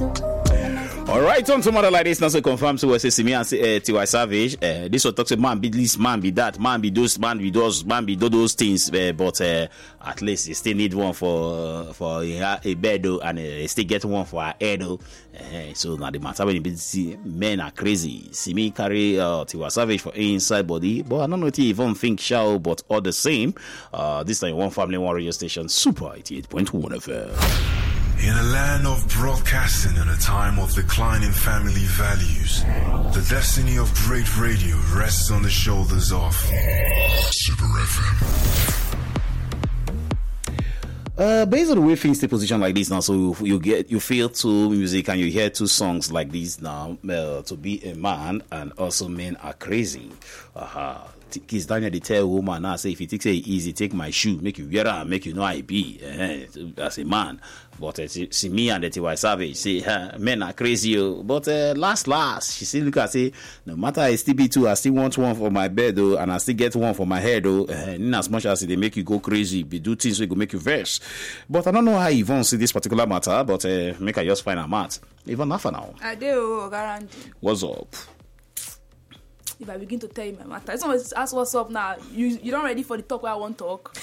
All right, on to mother like this, now so confirm to us, see me and say T.Y. Savage. This will talk to man be this, man be that, man be those, man be those, man be those things. But at least you still need one for a bed and still get one for a head. So now the matter when you see men are crazy. See me carry T.Y. Savage for inside body, but I don't know if you even think shall, but all the same. This time one family, one radio station, Super 88.1 FM. In a land of broadcasting and a time of declining family values, the destiny of great radio rests on the shoulders of Super FM. Based on the way things take position like this now, so you feel two music and you hear two songs like this now. To be a man and also men are crazy. Kiss Daniel they tell woman now say if you take say easy, take my shoe, make you wear and make you know I be as a man. But see me and the T.Y. Savage say men are crazy. But last she still look at say no matter I still be two, I still want one for my bed though, and I still get one for my head though. In as much as they make you go crazy, be do things we go make you verse. But I don't know how Yvonne see this particular matter. But make I just find a mat. Even half an hour. I do guarantee. What's up? If I begin to tell you my matter, it's always ask what's up now. You not ready for the talk where I want to talk.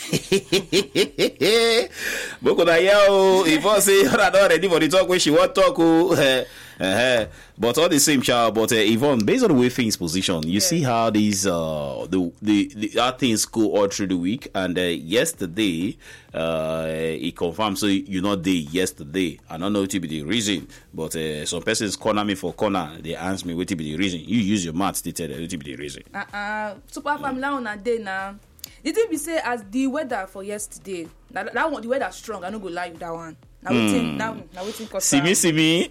If I say you're not ready for the talk where she want to talk, but all the same, child. But Yvonne, based on the way things position, you see how these how things go all through the week. And yesterday, he confirmed. So you not there yesterday. I don't know what to be the reason, but some persons corner me for corner. They ask me what to be the reason. You use your maths to tell them what to be the reason. Super family on a day now. The thing be say as the weather for yesterday. That one the weather strong. I no go lie with that one. Now waiting. See me.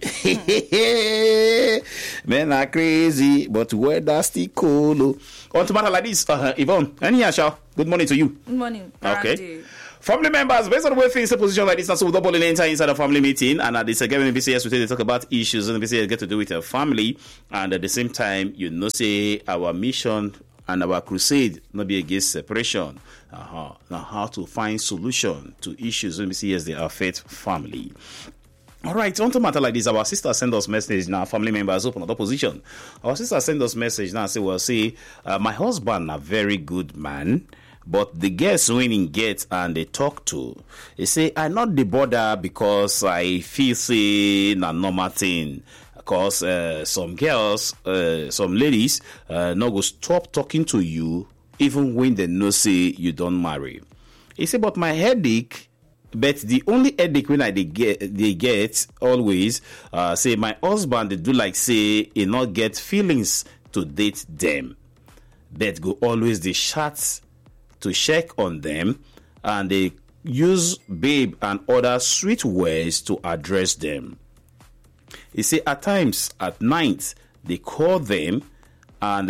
Men are crazy, but weather still cool. On to matter like this, Yvonne. Any Asha? Good morning to you. Good morning. Okay. Family members, based on the way things are position like this, so we'll double enter inside a family meeting, and at this again, BCS we talk about issues, and BCS get to do with your family, and at the same time, you know, say our mission and our crusade not be against separation. Now, how to find solution to issues when we see as they affect family. All right, on to matter like this, our sister send us message now. Family members open up position. Our sister send us message now. Say, well, say, my husband a very good man, but the girls when he get and they talk to, they say, I not the border because I feel say na normal thing. Because some girls, some ladies, no go stop talking to you even when they know say you don't marry. He say, but my headache, but the only headache when they get always, say my husband they do like say he not get feelings to date them, but go always the shots to check on them, and they use babe and other sweet words to address them. He say at times at night they call them, and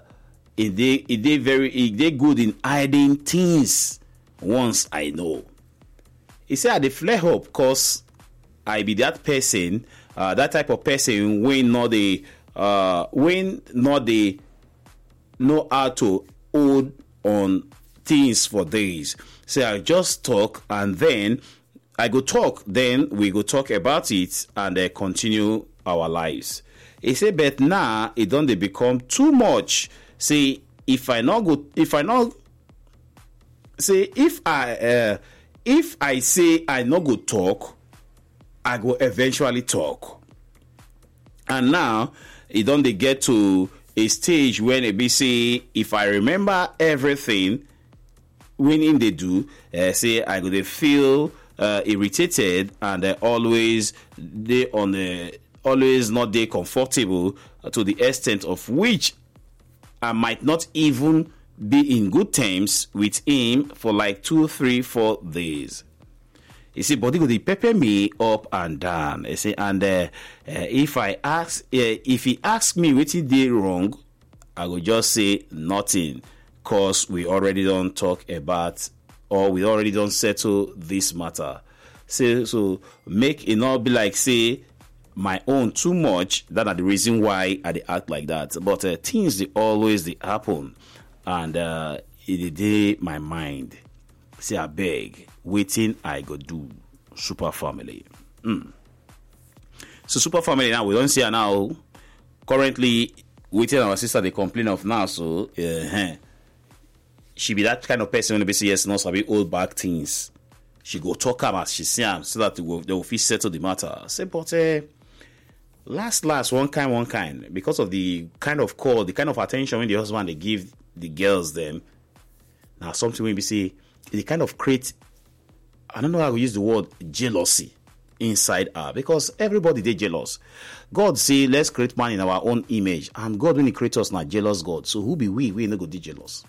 they good in hiding things. Once I know, he say I dey flare up cause I be that person, that type of person when not they know how to hold on things for days. Say I just talk and then I go talk, then we go talk about it and continue our lives. He say, but now it don't they become too much. Say if I say I no go talk, I go eventually talk. And now it don't they get to a stage when it be say if I remember everything when they do, say I go they feel irritated and always not they comfortable to the extent of which I might not even be in good terms with him for like 2, 3, 4 days. You see, body go dey pepper me up and down. You see, and if he asks me what he did wrong, I will just say nothing, cause we already don't talk about, or we already don't settle this matter. So make it not be like say my own too much. That are the reason why I dey act like that. But things they always they happen, and it dey my mind. Say I beg, waiting I go do super family. So super family now, we don't see her now. Currently, waiting our sister they complain of now. So she be that kind of person when they say yes, not sabi old back things. She go talk am as she see am so that they will fit settle the matter. Say, but last one kind because of the kind of call, the kind of attention when the husband they give the girls them. Now something when we say they kind of create, I don't know how to use the word jealousy inside her, because everybody they jealous. God say let's create man in our own image, and God when he create us not jealous God. So who be we no go be jealous.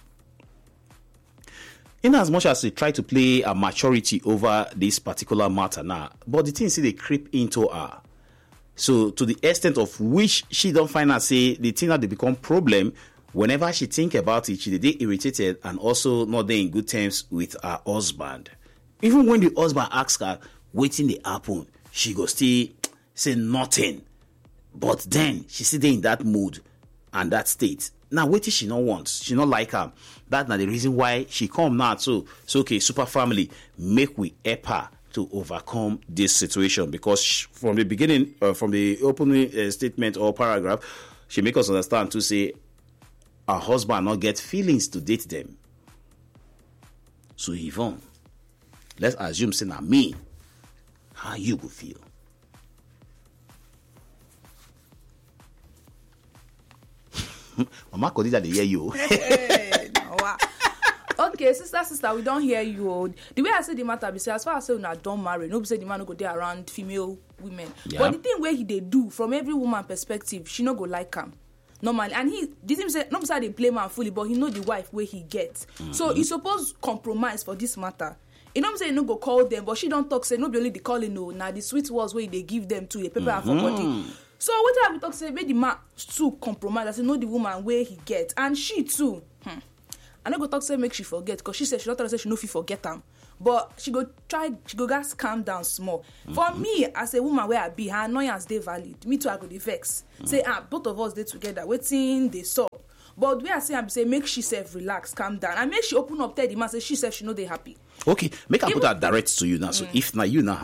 In as much as they try to play a maturity over this particular matter now, but the thing see they creep into her. So to the extent of which she don't find out say the thing that they become problem whenever she think about it, she dey irritated and also not there in good terms with her husband. Even when the husband asks her waiting the happen, she go still say nothing. But then she still in that mood and that state. Now waiting she not wants, she not like her. That's not the reason why she come now. So okay, super family, make we help her to overcome this situation, because from the beginning, from the opening statement or paragraph, she make us understand to say her husband not get feelings to date them. So Yvonne, let's assume say na me, how you go feel? Mama Khadija dey hear you. Hey, no, wow. Okay, sister, we don't hear you. The way I say the matter, be say as far as say una don't marry, nobody say the man no go there around female women. Yeah. But the thing where they do from every woman perspective, she no go like him. Normally, and he didn't say not say they play man fully, but he know the wife where he gets. Mm-hmm. So he suppose compromise for this matter. You know what I'm saying? No go call them, but she don't talk. Say no be only the calling. No, now the sweet words where they give them to a paper mm-hmm. for body. So what I will talk say, make the man too compromise. I say know the woman where he get, and she too. I no go talk say make she forget, because she said she not tell her say she no fit forget them. But she go guys calm down small. Mm-hmm. For me, as a woman where I be, her annoyance they valid. Me too, I go the vex. Mm-hmm. Say both of us they together, waiting they stop. But where I say make she self relax, calm down, and make she open up, tell the man say she self she know they happy. Okay, make I put that direct to you now. So if now you now